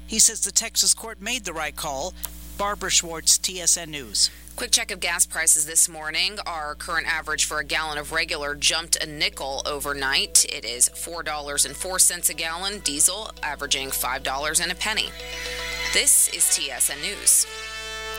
He says the Texas court made the right call. Barbara Schwartz, TSN News. Quick check of gas prices this morning. Our current average for a gallon of regular jumped a nickel overnight. It is $4.04 a gallon. Diesel averaging $5 and a penny. This is TSN News.